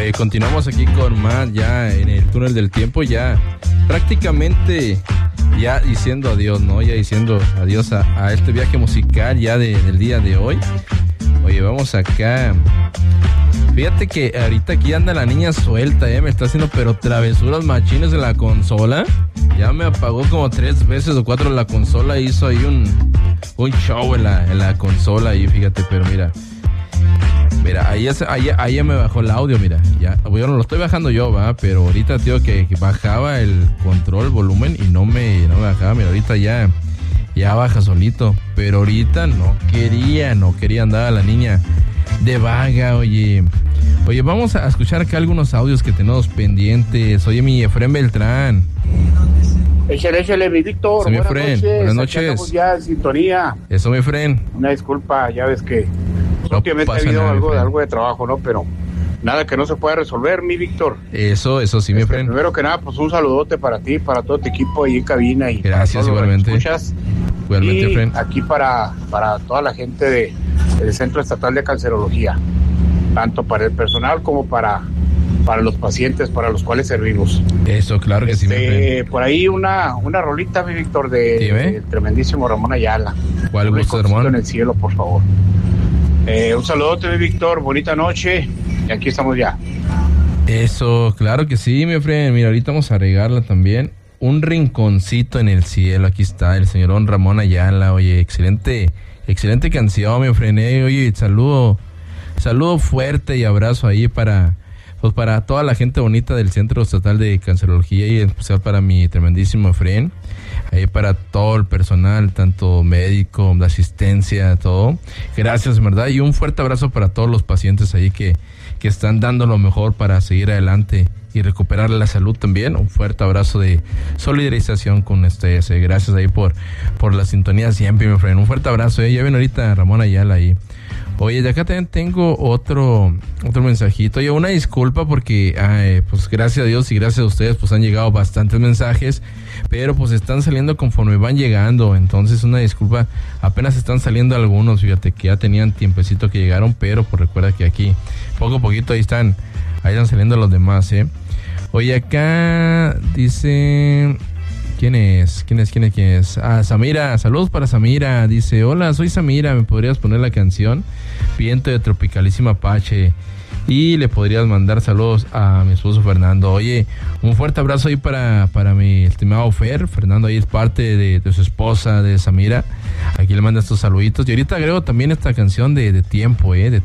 Oye, continuamos aquí con más ya en el túnel del tiempo, ya prácticamente ya diciendo adiós, ¿no? Ya diciendo adiós a este viaje musical ya del día de hoy. Oye, vamos acá. Fíjate que ahorita aquí anda la niña suelta, me está haciendo pero travesuras machines en la consola. Ya me apagó como 3 veces o 4 la consola, hizo ahí un show en la consola ahí, fíjate, pero mira, ahí ya me bajó el audio, mira, ya, yo no lo estoy bajando yo, va, pero ahorita tío que bajaba el control, volumen y no me bajaba, mira, ahorita ya baja solito, pero ahorita no quería andar a la niña de vaga. Oye, vamos a escuchar acá algunos audios que tenemos pendientes. Oye, mi Efren Beltrán. Échale, mi Víctor. Eso, mi Efren. Buenas noches. Estamos ya en sintonía. Eso, mi Efren. Una disculpa, ya ves que obviamente ha habido algo de trabajo, ¿no? Pero nada que no se pueda resolver, mi Víctor. Eso sí, mi Efren. Primero que nada, pues un saludote para ti, para todo tu equipo ahí en cabina. Y gracias, igualmente. Igualmente, Efren. Aquí para toda la gente del Centro Estatal de Cancerología, tanto para el personal como para los pacientes para los cuales servimos. Eso, claro que sí. Por ahí una rolita, mi Víctor, del tremendísimo Ramón Ayala. ¿Cuál gusto, Ramón? En el cielo, por favor. Un saludote, mi Víctor, bonita noche, y aquí estamos ya. Eso, claro que sí, mi friend. Mira, ahorita vamos a regarla también. Un rinconcito en el cielo, aquí está el señorón Ramón Ayala. Oye, excelente canción, mi friend. Oye, saludo fuerte y abrazo ahí para toda la gente bonita del Centro Estatal de Cancerología y en especial para mi tremendísimo friend, ahí para todo el personal, tanto médico, de asistencia, todo. Gracias, verdad, y un fuerte abrazo para todos los pacientes ahí que están dando lo mejor para seguir adelante y recuperar la salud también. Un fuerte abrazo de solidarización con ustedes. Gracias ahí por la sintonía siempre, mi friend. Un fuerte abrazo. Ya viene ahorita Ramón Ayala ahí. Oye, de acá también tengo otro mensajito. Oye, una disculpa porque, pues gracias a Dios y gracias a ustedes, pues han llegado bastantes mensajes, pero pues están saliendo conforme van llegando. Entonces, una disculpa, apenas están saliendo algunos, fíjate que ya tenían tiempecito que llegaron, pero pues recuerda que aquí, poco a poquito, ahí están saliendo los demás, Oye, acá dice... ¿Quién es? Ah, Samira, saludos para Samira. Dice, hola, soy Samira, ¿me podrías poner la canción Viento de Tropicalísima Apache? Y le podrías mandar saludos a mi esposo Fernando. Oye, un fuerte abrazo ahí para mi estimado Fernando ahí es parte de su esposa, de Samira. Aquí le manda estos saluditos. Y ahorita agrego también esta canción de tiempo, de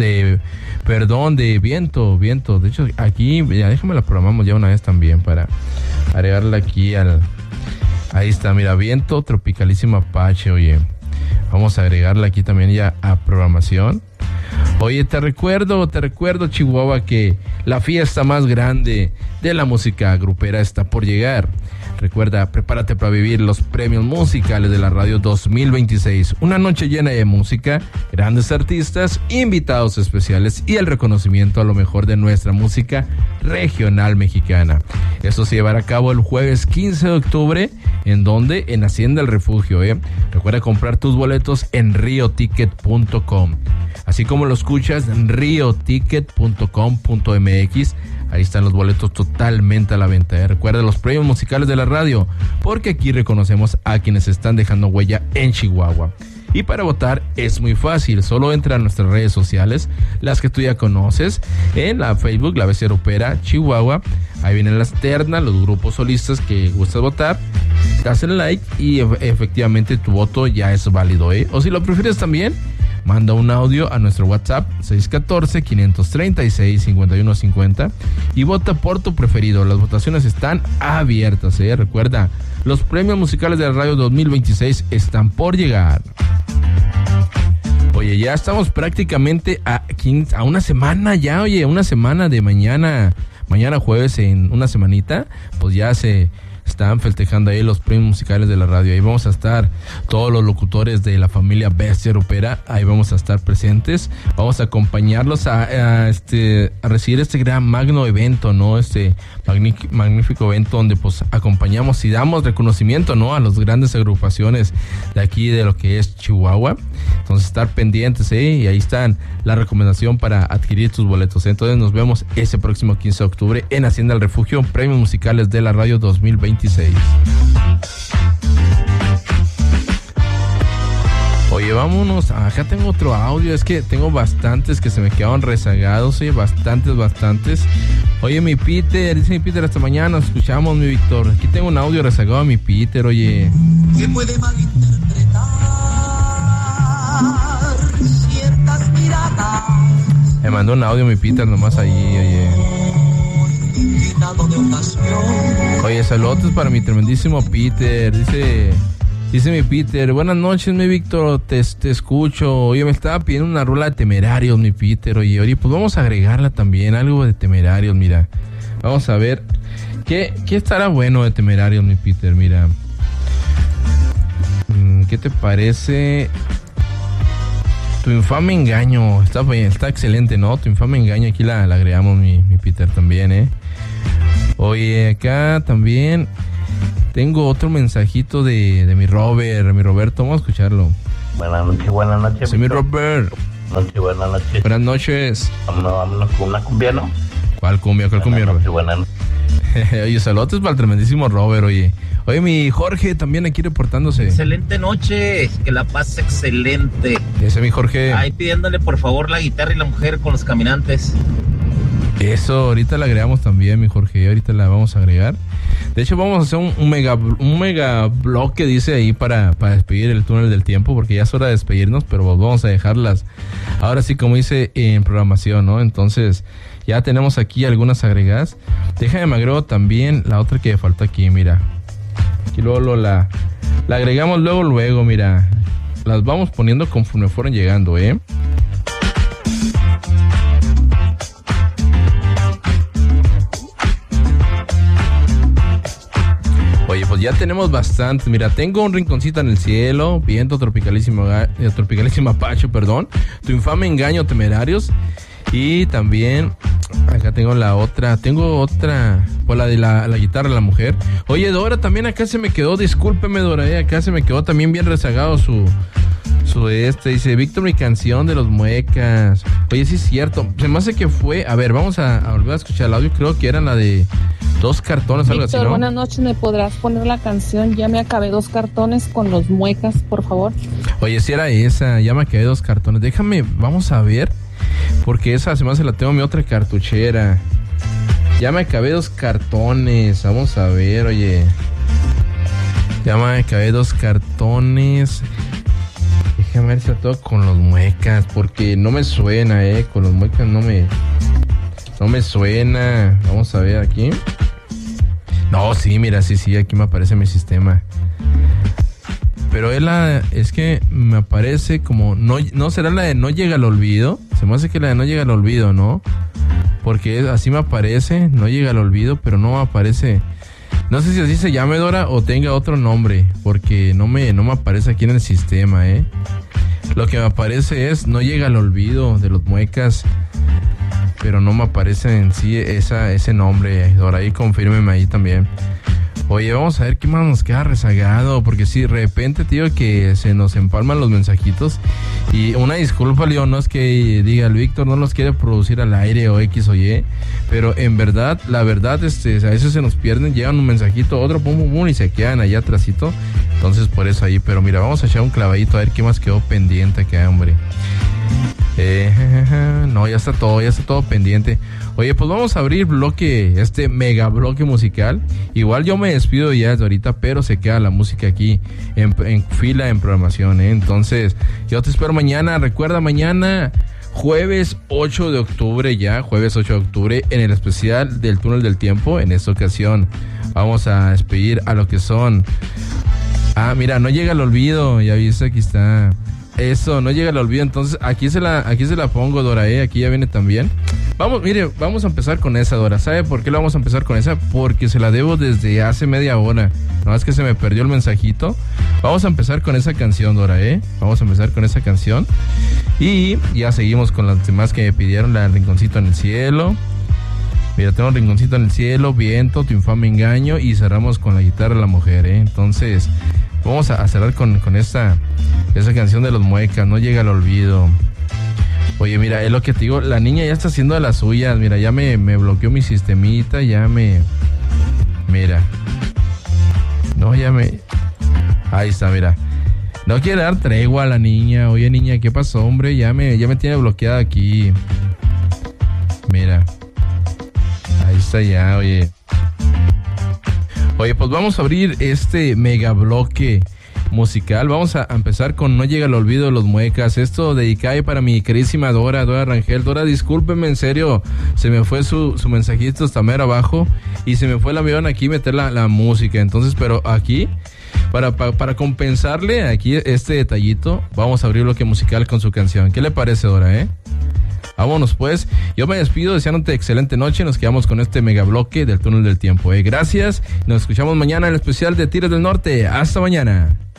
viento. De hecho, aquí, ya déjame la programamos ya una vez también para agregarla aquí ahí está, mira, Viento Tropicalísima Apache. Oye, vamos a agregarla aquí también ya a programación. Oye, te recuerdo, Chihuahua, que la fiesta más grande de la música grupera está por llegar. Recuerda, prepárate para vivir los premios musicales de la radio 2026. Una noche llena de música, grandes artistas, invitados especiales y el reconocimiento a lo mejor de nuestra música regional mexicana. Esto se llevará a cabo el jueves 15 de octubre. ¿En dónde? En Hacienda El Refugio, Recuerda comprar tus boletos en rioticket.com. Así como lo escuchas, rioticket.com.mx. Ahí están los boletos totalmente a la venta. Recuerda los premios musicales de la radio, porque aquí reconocemos a quienes están dejando huella en Chihuahua. Y para votar es muy fácil, solo entra a nuestras redes sociales, las que tú ya conoces, en la Facebook, La Bestia Grupera Chihuahua. Ahí vienen las ternas, los grupos solistas que gustas votar. Das el like y efectivamente tu voto ya es válido, O si lo prefieres también, manda un audio a nuestro WhatsApp 614-536-5150 y vota por tu preferido. Las votaciones están abiertas, Recuerda, los premios musicales de la radio 2026 están por llegar. Oye, ya estamos prácticamente a una semana ya, una semana de mañana jueves, en una semanita, pues ya se están festejando ahí los premios musicales de la radio. Ahí vamos a estar todos los locutores de la familia Bestia Grupera, ahí vamos a estar presentes. Vamos a acompañarlos a recibir este gran magno evento, ¿no? Este magnífico evento donde pues acompañamos y damos reconocimiento, ¿no? A las grandes agrupaciones de aquí de lo que es Chihuahua. Entonces estar pendientes, y ahí están la recomendación para adquirir tus boletos. Entonces nos vemos ese próximo 15 de octubre en Hacienda El Refugio, Premios Musicales de la Radio 2026. Oye, vámonos. Acá tengo otro audio. Es que tengo bastantes que se me quedaron rezagados. Oye, bastantes. Oye, mi Peter, dice mi Peter, hasta mañana nos escuchamos, mi Víctor. Aquí tengo un audio rezagado a mi Peter, oye. Se puede malinterpretar ciertas miradas. Me mandó un audio mi Peter nomás ahí, oye. Oye, saludos para mi tremendísimo Peter. Dice mi Peter, buenas noches, mi Víctor, te escucho. Oye, me estaba pidiendo una rola de Temerarios, mi Peter. Oye, pues vamos a agregarla también, algo de Temerarios, mira. Vamos a ver, ¿qué estará bueno de Temerarios, mi Peter? Mira, ¿qué te parece? Tu infame engaño, está excelente, ¿no? Tu infame engaño, aquí la agregamos, mi Peter, también, Oye, acá también tengo otro mensajito de mi Roberto, vamos a escucharlo. Buenas noches. Soy mi Robert. Buenas noches. Buenas noches. Vámonos con una cumbia, ¿no? ¿Cuál cumbia, Robert? Buenas noches. Oye, saludos para el tremendísimo Robert, oye. Oye, mi Jorge también aquí reportándose. Excelente noche, que la paz excelente. Ese mi Jorge. Ahí pidiéndole por favor la guitarra y la mujer con los caminantes. Eso, ahorita la agregamos también, mi Jorge, ahorita la vamos a agregar. De hecho, vamos a hacer un mega bloque, dice ahí, para despedir el túnel del tiempo, porque ya es hora de despedirnos, pero vamos a dejarlas, ahora sí, como dice, en programación, ¿no? Entonces, ya tenemos aquí algunas agregadas. Déjame, me agrego también la otra que falta aquí, mira. Aquí luego la agregamos luego, mira. Las vamos poniendo conforme fueron llegando, Oye, pues ya tenemos bastante. Mira, tengo un rinconcito en el cielo, viento tropicalísima Apache, perdón. Tu infame engaño, Temerarios. Y también acá tengo otra, pues la de la guitarra de la mujer. Oye, Dora, también acá se me quedó, discúlpeme, Dora, acá se me quedó también bien rezagado su dice, Víctor, mi canción de los Muecas. Oye, sí es cierto, se me hace que fue, a ver, vamos a volver a escuchar el audio, creo que era la de 2 cartones, Víctor, algo así, ¿no? Buenas noches, ¿me podrás poner la canción Ya me acabé 2 cartones con los Muecas, por favor? Oye, si era esa, Ya me acabé 2 cartones, déjame, vamos a ver, porque esa se me hace la tengo mi otra cartuchera. Ya me acabé 2 cartones, vamos a ver, oye. Ya me acabé 2 cartones. Déjame ver si la tengo con los Muecas, porque no me suena, con los Muecas no me suena. Vamos a ver aquí. No, sí, mira, sí, aquí me aparece mi sistema. Pero es que me aparece como, no será la de No llega al olvido. Se me hace que la de No llega al olvido, ¿no? Porque así me aparece, No llega al olvido, pero no me aparece. No sé si así se llame, Dora, o tenga otro nombre, porque no me aparece aquí en el sistema, Lo que me aparece es No llega al olvido de los Muecas, pero no me aparece en sí ese nombre, Dora, ahí confírmeme ahí también. Oye, vamos a ver qué más nos queda rezagado, porque si de repente, tío, que se nos empalman los mensajitos. Y una disculpa, León, no es que diga el Víctor no los quiere producir al aire o X o Y, pero en verdad, la verdad, a veces se nos pierden, llegan un mensajito, otro, pum, y se quedan allá atrásito. Entonces, por eso ahí, pero mira, vamos a echar un clavadito a ver qué más quedó pendiente acá, hombre. No, ya está todo pendiente. Oye, pues vamos a abrir mega bloque musical. Igual yo me despido ya de ahorita, pero se queda la música aquí en fila, en programación, Entonces, yo te espero mañana. Recuerda, mañana jueves 8 de octubre en el especial del Túnel del Tiempo. En esta ocasión vamos a despedir a lo que son... mira, No llega al olvido. Ya viste, aquí está. Eso, No llega al olvido. Entonces, aquí se la pongo, Dora, aquí ya viene también. Vamos a empezar con esa, Dora. ¿Sabe por qué la vamos a empezar con esa? Porque se la debo desde hace media hora. Nada más que se me perdió el mensajito. Vamos a empezar con esa canción, Dora, Vamos a empezar con esa canción. Y ya seguimos con las demás que me pidieron. La Rinconcito en el Cielo. Mira, tengo Rinconcito en el Cielo, Viento, Tu infame engaño. Y cerramos con La guitarra de la mujer, Entonces, vamos a cerrar con esa canción de los Muecas, No llega al olvido. Oye, mira, es lo que te digo, la niña ya está haciendo de las suyas. Mira, ya me bloqueó mi sistemita, Mira. No, ahí está, mira. No quiere dar tregua a la niña. Oye, niña, ¿qué pasó, hombre? Ya me tiene bloqueada aquí. Mira. Ahí está ya, oye. Oye, pues vamos a abrir este mega bloque musical. Vamos a empezar con No llega al olvido de los Muecas. Esto dedicado para mi queridísima Dora Rangel. Dora, discúlpeme, en serio, se me fue su mensajito hasta mero abajo y se me fue el avión aquí meter la música. Entonces, pero aquí, para compensarle aquí este detallito, vamos a abrir bloque musical con su canción. ¿Qué le parece, Dora, Vámonos pues, yo me despido deseándote excelente noche. Nos quedamos con este mega bloque del túnel del tiempo, Gracias, nos escuchamos mañana en el especial de Tigres del Norte. Hasta mañana.